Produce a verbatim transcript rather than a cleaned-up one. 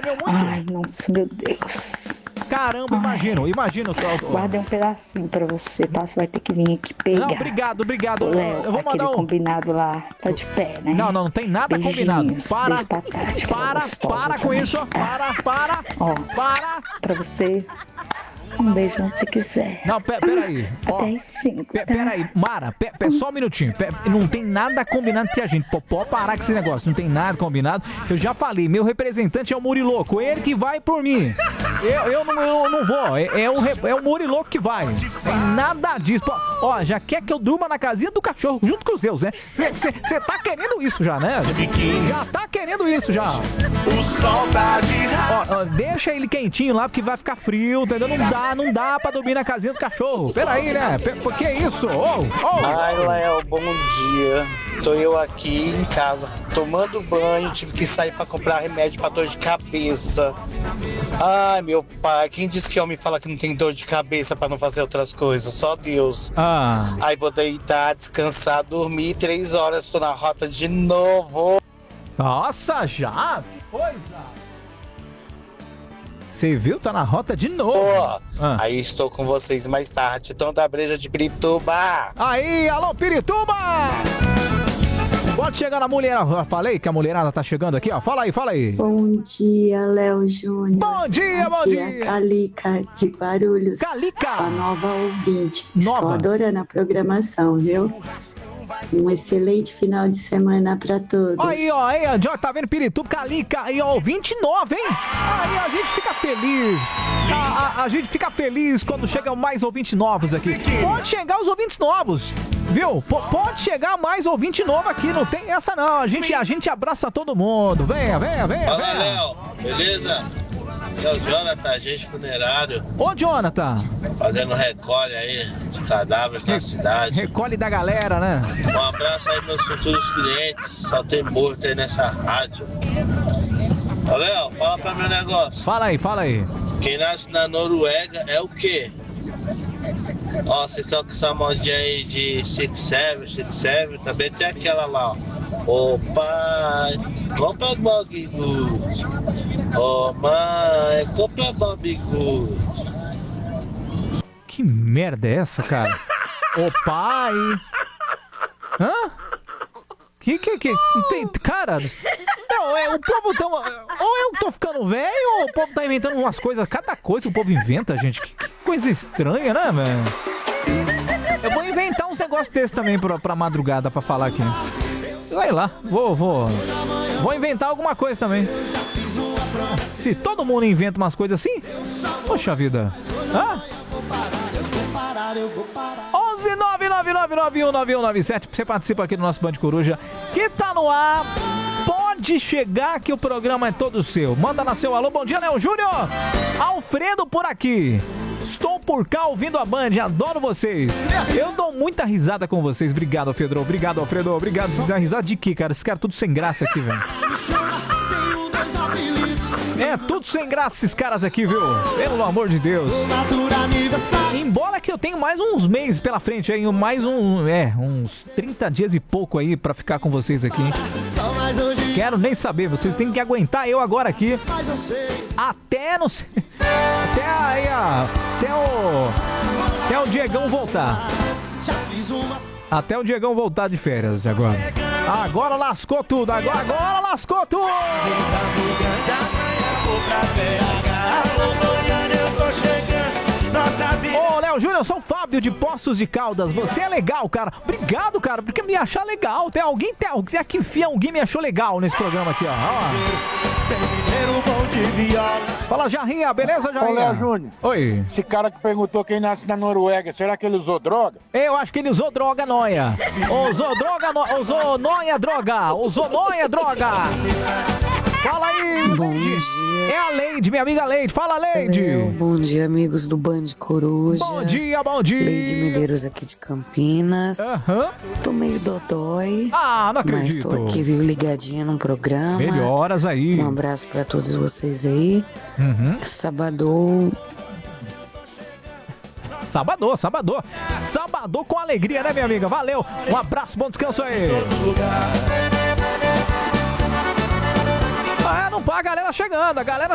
comeu muito? Ai, nossa, meu Deus. Caramba, imagino, imagino. Guardei um pedacinho pra você, tá? Você vai ter que vir aqui pegar. Não, obrigado, obrigado. Ô, Léo, eu vou aquele mandar um... combinado lá, tá de pé, né? Não, não, não tem nada combinado. Para, pra Tati, para, para com isso. Para, para, ó, para. Pra você, um beijo onde você quiser. Não, pe- peraí. Ó, Até as cinco, pe- tá? peraí, Mara, pe- pe- só um minutinho. Pe- não tem nada combinado entre a gente. Pô, pode parar com esse negócio. Não tem nada combinado. Eu já falei, meu representante é o Muriloco. Ele que vai por mim. Eu, eu, não, eu não vou. É, é, o, re- é o Muriloco que vai. Tem nada disso. Pô, ó, já quer que eu durma na casinha do cachorro junto com os seus, né? Você tá querendo isso já, né? Já tá querendo isso já. O sol tá de Ó, ó, deixa ele quentinho lá, porque vai ficar frio, entendeu? Não dá, não dá pra dormir na casinha do cachorro. Peraí, né? Pe- Por que isso? Ô, ô. Ai, Léo, bom dia. Tô eu aqui em casa, tomando banho, tive que sair pra comprar remédio pra dor de cabeça. Ai, meu pai, quem disse que homem fala que não tem dor de cabeça pra não fazer outras coisas? Só Deus. Ah. Aí vou deitar, descansar, dormir, três horas, tô na rota de novo. Nossa, já? Que coisa! Você viu? Tá na rota de novo. Pô, Ah. aí estou com vocês mais tarde, Tom da Breja de Pirituba. Aí, alô, Pirituba! Pode chegar na mulher. Eu falei que a mulherada tá chegando aqui, ó. Fala aí, fala aí. Bom dia, Léo Júnior. Bom dia, bom Aqui dia. é a Calica de Guarulhos. Calica. Sua nova ouvinte. Nova. Estou adorando a programação, viu? Um excelente final de semana pra todos. Aí, ó, aí, ó, tá vendo Pirituba, Calica, aí, ó, vinte e nove, hein? Aí a gente fica feliz. A, a, a gente fica feliz quando chegam mais ouvintes novos aqui. Pode chegar os ouvintes novos, viu? P- pode chegar mais ouvinte novo aqui, não tem essa não. A gente, a gente abraça todo mundo. Venha, venha, venha, Fala, venha. Léo, beleza? É o Jonathan, agente funerário, Ô, Jonathan, fazendo recolhe aí de cadáveres na cidade. recolhe da galera, né? Um abraço aí meus futuros clientes, só tem morto aí nessa rádio. Ô, Léo, fala pra meu negócio. Fala aí, fala aí. Quem nasce na Noruega é o quê? Ó, vocês estão com essa modinha aí de six seven, six seven, também tem aquela lá, ó. Ô pai, compra Bob Good. Ô mãe, compra Bob Good. Que merda é essa, cara? Ô pai. Hã? Que que que não tem, cara? Não, é, o povo tão, ou eu tô ficando velho ou o povo tá inventando umas coisas, cada coisa que o povo inventa, gente. Que, que coisa estranha, né, velho? Eu vou inventar uns negócios desses também pra, pra madrugada pra falar aqui. Vai lá, vou, vou. Vou inventar alguma coisa também. Se todo mundo inventa umas coisas assim, poxa vida. Hã? onze nove nove nove nove um nove um nove sete. Você participa aqui do nosso Band Coruja, que tá no ar. Pode chegar que o programa é todo seu. Manda lá seu alô. Bom dia, Léo Júnior. Alfredo por aqui. Estou por cá ouvindo a Band, adoro vocês. Eu dou muita risada com vocês. Obrigado, Alfredo. Obrigado, Alfredo. Obrigado. Dá risada de quê, cara? Esse cara é tudo sem graça aqui, velho. É, tudo sem graça esses caras aqui, viu? Pelo amor de Deus. Embora que eu tenho mais uns meses pela frente, hein? Mais um, é, uns trinta dias e pouco aí pra ficar com vocês aqui. Quero nem saber, vocês têm que aguentar eu agora aqui. Até não sei. Até aí, ó. Até o. Até o Diegão voltar. Até o Diegão voltar de férias agora. Agora lascou tudo, agora, agora lascou tudo! Ô, Léo Júnior, eu sou o Fábio de Poços de Caldas. Você é legal, cara. Obrigado, cara, porque me achar legal. Tem alguém, tem alguém aqui, enfia, alguém me achou legal nesse programa aqui, ó. ó. Fala, Jarrinha, beleza, Jarrinha? Ô, Léo Júnior. Oi. Esse cara que perguntou quem nasce na Noruega, será que ele usou droga? Eu acho que ele usou droga noia. Usou droga, no... usou noia droga. Usou noia droga. Fala aí, Bom Leide. dia. É a Leide, minha amiga Leide. Fala, Leide. Léo, bom dia, amigos do Band Coruja. Bom dia, bom dia. Leide Medeiros aqui de Campinas. Aham. Tô meio dodói. Ah, não Mas acredito. tô aqui, viu, ligadinha no programa. Melhoras aí. Um abraço pra todos vocês aí. Uhum. Sabadão. Sabadão, sabadão. Sabadão com alegria, né, minha amiga? Valeu. Um abraço, bom descanso aí. Ah, não para a galera chegando, a galera